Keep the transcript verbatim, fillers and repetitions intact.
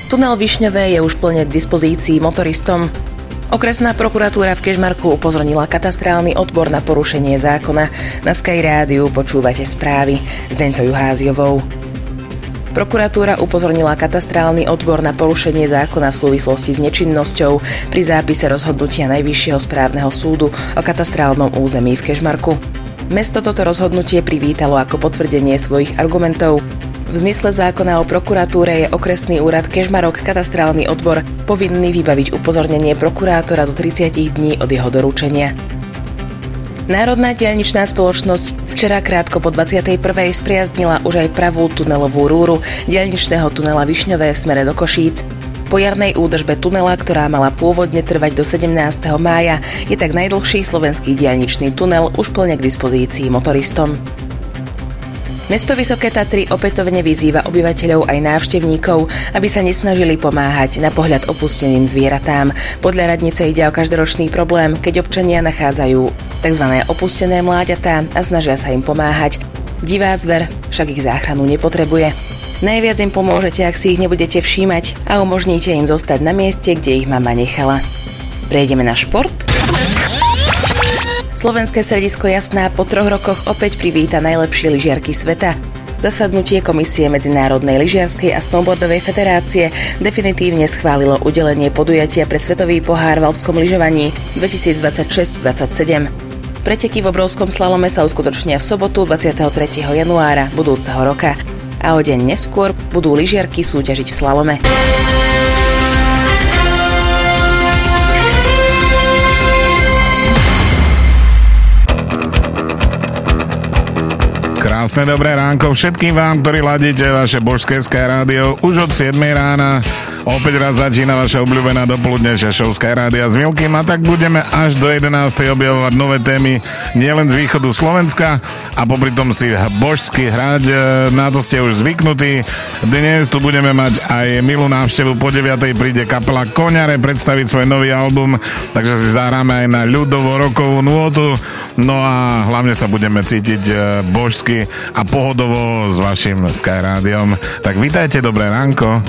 Tunel Višňové je už plne k dispozícii motoristom. Okresná prokuratúra v Kežmarku upozornila katastrálny odbor na porušenie zákona. Na Sky Rádiu počúvate správy s Deňcou Juháziovou. Prokuratúra upozornila katastrálny odbor na porušenie zákona v súvislosti s nečinnosťou pri zápise rozhodnutia Najvyššieho správneho súdu o katastrálnom území v Kežmarku. Mesto toto rozhodnutie privítalo ako potvrdenie svojich argumentov. V zmysle zákona o prokuratúre je okresný úrad Kežmarok katastrálny odbor povinný vybaviť upozornenie prokurátora do tridsať dní od jeho doručenia. Národná diaľničná spoločnosť včera krátko po dvadsiatej prvej spriaznila už aj pravú tunelovú rúru diaľničného tunela Višňové v smere do Košíc. Po jarnej údržbe tunela, ktorá mala pôvodne trvať do sedemnásteho mája, je tak najdlhší slovenský diaľničný tunel už plne k dispozícii motoristom. Mesto Vysoké Tatry opätovne vyzýva obyvateľov aj návštevníkov, aby sa nesnažili pomáhať na pohľad opusteným zvieratám. Podľa radnice ide o každoročný problém, keď občania nachádzajú tzv. Opustené mláďatá a snažia sa im pomáhať. Divá zver však ich záchranu nepotrebuje. Najviac im pomôžete, ak si ich nebudete všímať a umožníte im zostať na mieste, kde ich mama nechala. Prejdeme na šport. Slovenské stredisko Jasná po troch rokoch opäť privíta najlepšie lyžiarky sveta. Zasadnutie Komisie Medzinárodnej lyžiarskej a snowboardovej federácie definitívne schválilo udelenie podujatia pre svetový pohár v alpskom lyžovaní dvetisícdvadsaťšesť dvadsaťsedem. Preteky v obrovskom slalome sa uskutočnia v sobotu dvadsiateho tretieho januára budúceho roka a o deň neskôr budú lyžiarky súťažiť v slalome. Krásne dobré ránko všetkým vám, ktorí ladíte vaše božské Sky Rádio už od siedmej rána. Opäť raz začína vaša obľúbená dopoludnejšia show Sky Rádia s Milkým a tak budeme až do jedenástej objavovať nové témy nielen z východu Slovenska a popri tom si božsky hrať, na to ste už zvyknutí. Dnes tu budeme mať aj milú návštevu, po deviatej príde kapela Koňare predstaviť svoj nový album, takže si zahráme aj na ľudovo-rokovú nôtu, no a hlavne sa budeme cítiť božsky a pohodovo s vašim Sky Rádiom. Tak vítajte, dobré ránko.